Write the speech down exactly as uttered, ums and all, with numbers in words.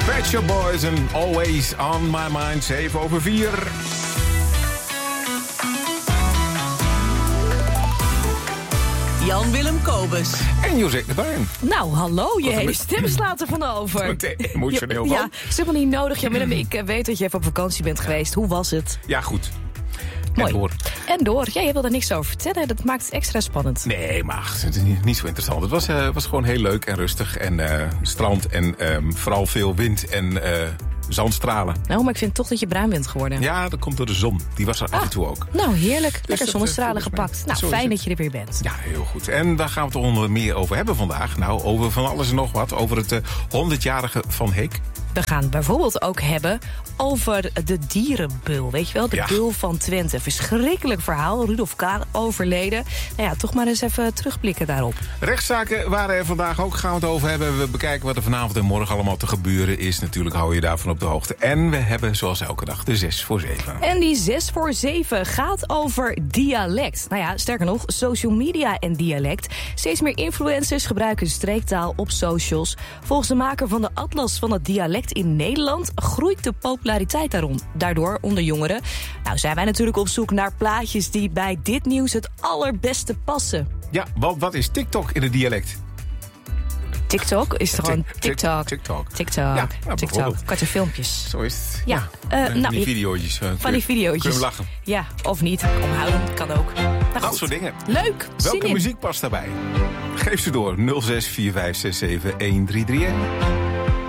Pet Shop Boys en Always On My Mind. zeven over vier. Jan-Willem Kobus. En José de Bruin. Nou, hallo, je hele stem slaat ervan over. Meteen emotioneel van. Ja, is helemaal niet nodig. Jan-Willem, ik uh, weet dat je even op vakantie bent geweest. Hoe was het? Ja, goed. Mooi. En door. En door. Ja, je wil er niks over vertellen. Dat maakt het extra spannend. Nee, maar het is niet zo interessant. Het was, uh, was gewoon heel leuk en rustig. En uh, strand en um, vooral veel wind en uh, zandstralen. Nou, maar ik vind toch dat je bruin bent geworden. Ja, dat komt door de zon. Die was er ah, af en toe ook. Nou, heerlijk. Dus Lekker zonnestralen gepakt. Nou, fijn dat je er weer bent. Ja, heel goed. En daar gaan we het onder meer over hebben vandaag. Nou, over van alles en nog wat. Over het uh, honderdjarige Van Heek. We gaan bijvoorbeeld ook hebben over de dierenbul. Weet je wel, de ja. bul van Twente. Verschrikkelijk verhaal. Rudolf Kaal overleden. Nou ja, toch maar eens even terugblikken daarop. Rechtszaken waren er vandaag ook. Gaan we het over hebben. We bekijken wat er vanavond en morgen allemaal te gebeuren is. Natuurlijk hou je daarvan op de hoogte. En we hebben zoals elke dag de zes voor zeven. En die zes voor zeven gaat over dialect. Nou ja, sterker nog, social media en dialect. Steeds meer influencers gebruiken streektaal op socials. Volgens de maker van de Atlas van het dialect in Nederland groeit de populariteit daarom, daardoor onder jongeren. Nou zijn wij natuurlijk op zoek naar plaatjes die bij dit nieuws het allerbeste passen. Ja, wat, wat is TikTok in het dialect? TikTok is toch gewoon TikTok. TikTok. TikTok. Ja, nou, TikTok. Korte filmpjes. Zo is het. Ja. ja. Uh, uh, nou, van die videootjes. Uh, van die videootjes. Kun je lachen. Ja, of niet. Omhouden, kan ook. Nou, dat goed. soort dingen. Leuk. Welke muziek past daarbij? Geef ze door. nul zes vier vijf zes zeven een drie drie een.